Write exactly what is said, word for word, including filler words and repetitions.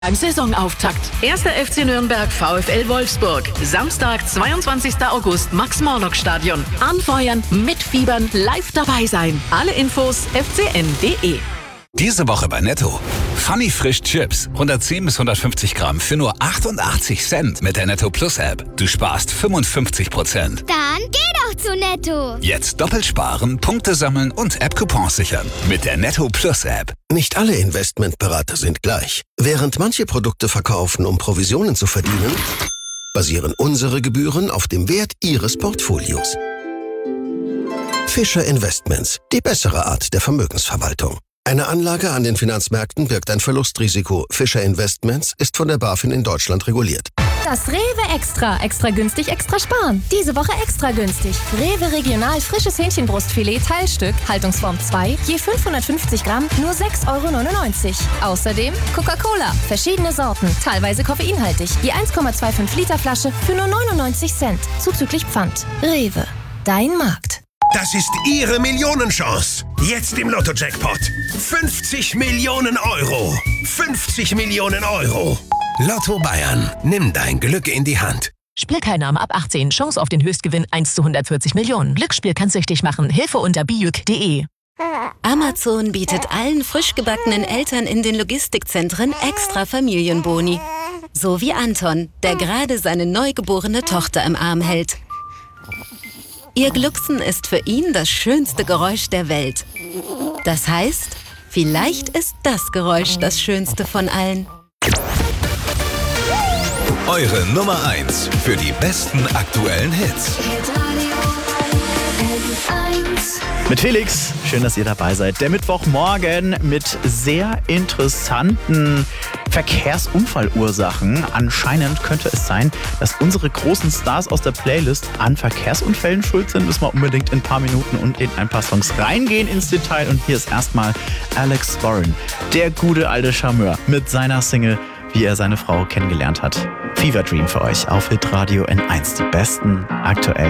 Beim Saisonauftakt. Erster F C Nürnberg VfL Wolfsburg. Samstag, zweiundzwanzigster August, Max-Morlock-Stadion. Anfeuern, mitfiebern, live dabei sein. Alle Infos f c n punkt d e. Diese Woche bei Netto. Funny Frisch Chips. hundertzehn bis hundertfünfzig Gramm für nur achtundachtzig Cent mit der Netto Plus App. Du sparst fünfundfünfzig Prozent. Dann geh doch zu Netto. Jetzt doppelt sparen, Punkte sammeln und App-Coupons sichern. Mit der Netto Plus App. Nicht alle Investmentberater sind gleich. Während manche Produkte verkaufen, um Provisionen zu verdienen, basieren unsere Gebühren auf dem Wert Ihres Portfolios. Fischer Investments. Die bessere Art der Vermögensverwaltung. Eine Anlage an den Finanzmärkten birgt ein Verlustrisiko. Fischer Investments ist von der BaFin in Deutschland reguliert. Das Rewe Extra. Extra günstig, extra sparen. Diese Woche extra günstig. Rewe Regional frisches Hähnchenbrustfilet Teilstück, Haltungsform zwei, je fünfhundertfünfzig Gramm, nur sechs Euro neunundneunzig. Außerdem Coca-Cola, verschiedene Sorten, teilweise koffeinhaltig. Je eins Komma fünfundzwanzig Liter Flasche für nur neunundneunzig Cent, zuzüglich Pfand. Rewe, dein Markt. Das ist Ihre Millionenchance. Jetzt im Lotto-Jackpot. fünfzig Millionen Euro. fünfzig Millionen Euro. Lotto Bayern. Nimm dein Glück in die Hand. Spielteilnahme ab achtzehn. Chance auf den Höchstgewinn eins zu hundertvierzig Millionen. Glücksspiel kann süchtig machen. Hilfe unter bijuk punkt de. Amazon bietet allen frisch gebackenen Eltern in den Logistikzentren extra Familienboni. So wie Anton, der gerade seine neugeborene Tochter im Arm hält. Ihr Glucksen ist für ihn das schönste Geräusch der Welt. Das heißt, vielleicht ist das Geräusch das schönste von allen. Eure Nummer eins für die besten aktuellen Hits. Mit Felix, schön, dass ihr dabei seid. Der Mittwochmorgen mit sehr interessanten Verkehrsunfallursachen. Anscheinend könnte es sein, dass unsere großen Stars aus der Playlist an Verkehrsunfällen schuld sind. Müssen wir unbedingt in ein paar Minuten und in ein paar Songs reingehen ins Detail. Und hier ist erstmal Alex Warren, der gute alte Charmeur, mit seiner Single, wie er seine Frau kennengelernt hat. Fever Dream für euch auf Hitradio N eins. Die besten aktuellen